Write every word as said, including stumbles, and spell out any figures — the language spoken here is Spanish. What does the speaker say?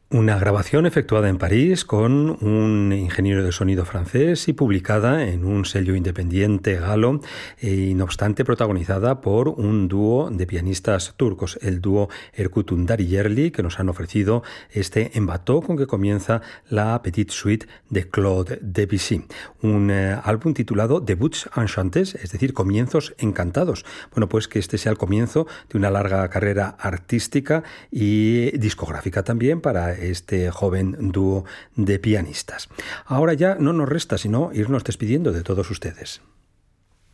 Una grabación efectuada en París con un ingeniero de sonido francés y publicada en un sello independiente galo y no obstante protagonizada por un dúo de pianistas turcos, el dúo Erkut Ünderjerli, que nos han ofrecido este En bateau con que comienza la Petite Suite de Claude Debussy, un eh, álbum titulado Débuts Enchantés, es decir, comienzos encantados. Bueno, pues que este sea el comienzo de una larga carrera artística y discográfica también para este joven dúo de pianistas. Ahora ya no nos resta sino irnos despidiendo de todos ustedes.